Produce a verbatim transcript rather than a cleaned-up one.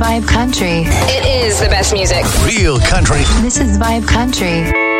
Vibe Country. It is the best music. Real country. This is Vibe Country.